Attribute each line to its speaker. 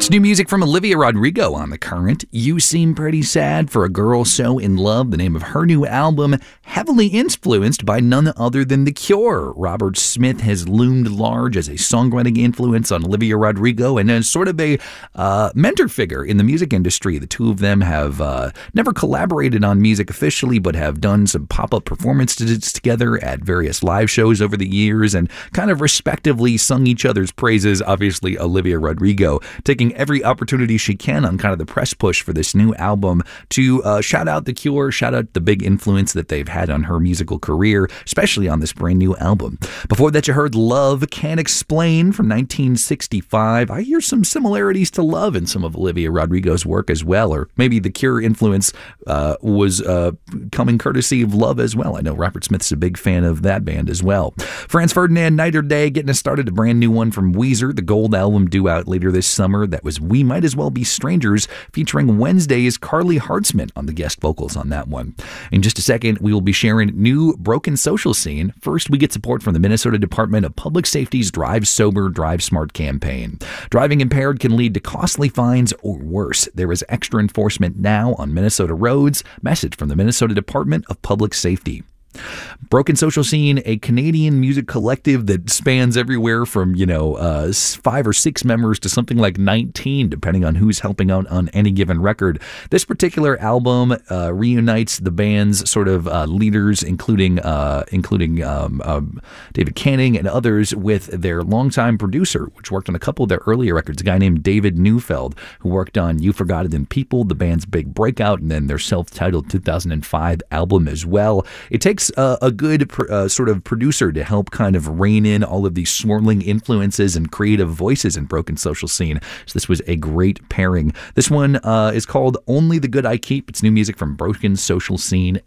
Speaker 1: It's new music from Olivia Rodrigo on The Current. You Seem Pretty Sad for a Girl So in Love, the name of her new album, heavily influenced by none other than The Cure. Robert Smith has loomed large as a songwriting influence on Olivia Rodrigo and as sort of a mentor figure in the music industry. The two of them have never collaborated on music officially, but have done some pop-up performances together at various live shows over the years and kind of respectively sung each other's praises. Obviously, Olivia Rodrigo taking every opportunity she can on kind of the press push for this new album to shout out The Cure, shout out the big influence that they've had on her musical career, especially on this brand new album. Before that, you heard Love Can't Explain from 1965. I hear some similarities to Love in some of Olivia Rodrigo's work as well, or maybe The Cure influence was coming courtesy of Love as well. I know Robert Smith's a big fan of that band as well. Franz Ferdinand, Night or Day, getting us started. A brand new one from Weezer. The Gold album due out later this summer. That was We Might As Well Be Strangers, featuring Wednesday's Carly Hartzman on the guest vocals on that one. In just a second, we will be sharing new Broken Social Scene. First, we get support from the Minnesota Department of Public Safety's Drive Sober, Drive Smart campaign. Driving impaired can lead to costly fines or worse. There is extra enforcement now on Minnesota roads. Message from the Minnesota Department of Public Safety. Broken Social Scene, a Canadian music collective that spans everywhere from, 5 or 6 members to something like 19, depending on who's helping out on any given record. This particular album reunites the band's sort of leaders, including David Canning and others, with their longtime producer, which worked on a couple of their earlier records, a guy named David Neufeld, who worked on You Forgot It in People, the band's big breakout, and then their self-titled 2005 album as well. It takes a good sort of producer to help kind of rein in all of these swirling influences and creative voices in Broken Social Scene. So this was a great pairing. This one is called Only the Good I Keep. It's new music from Broken Social Scene.